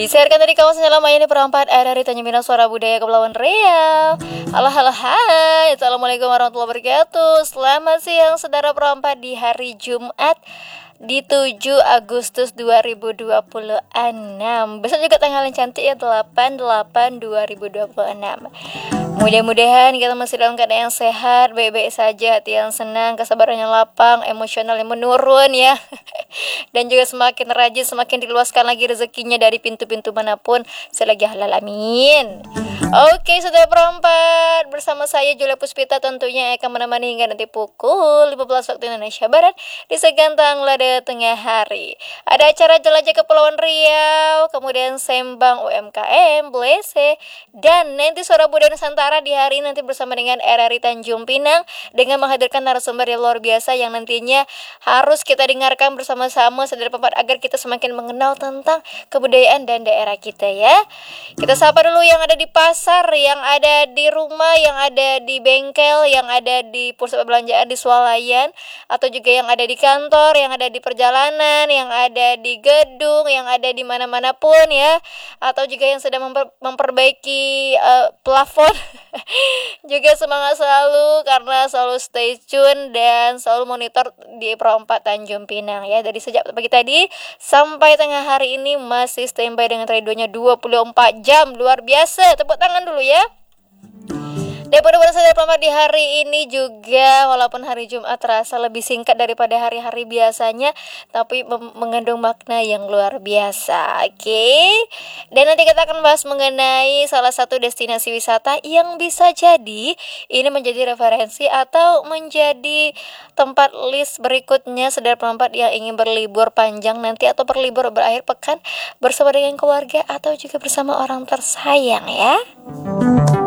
Disiarkan dari kawasan Jalan Maya ini perempat dari Tanjung Pinang Suara Budaya Kepulauan Riau. Halo hai, assalamualaikum warahmatullahi wabarakatuh. Selamat siang saudara perempat di hari Jumat di 7 Agustus 2026. Besok juga tanggal yang cantik ya, 8/8/2026. Mudah-mudahan kita masih dalam keadaan yang sehat, baik-baik saja, hati yang senang, kesabarannya lapang, emosional yang menurun ya. Dan juga semakin rajin, semakin diluaskan lagi rezekinya dari pintu-pintu manapun selagi halal, amin. Oke, saudara perempat, bersama saya Julia Puspita tentunya akan menemani hingga nanti pukul 15 waktu Indonesia Barat di Segantang Lada Tengah Hari. Ada acara Jelajah Kepulauan Riau, kemudian Sembang UMKM, Blese, dan nanti Suara Budaya Nusantara di hari ini nanti bersama dengan RRI Tanjung Pinang dengan menghadirkan narasumber yang luar biasa yang nantinya harus kita dengarkan bersama-sama saudara perempat agar kita semakin mengenal tentang kebudayaan dan daerah kita ya. Kita sapa dulu yang ada di pasar, yang ada di rumah, yang ada di bengkel, yang ada di pusat perbelanjaan di swalayan, atau juga yang ada di kantor, yang ada di perjalanan, yang ada di gedung, yang ada di mana-mana pun ya, atau juga yang sedang memperbaiki plafon. Juga semangat selalu karena selalu stay tune dan selalu monitor di perempat Tanjung Pinang ya. Dari sejak pagi tadi sampai tengah hari ini masih standby dengan radionya 24 jam. Luar biasa. Tepuk tangan dulu ya. Dan pada saudara perempat di hari ini juga walaupun hari Jumat terasa lebih singkat daripada hari-hari biasanya, tapi mengandung makna yang luar biasa. Oke. Dan nanti kita akan bahas mengenai salah satu destinasi wisata yang bisa jadi ini menjadi referensi atau menjadi tempat list berikutnya saudara perempat yang ingin berlibur panjang nanti atau berlibur berakhir pekan bersama dengan keluarga atau juga bersama orang tersayang ya.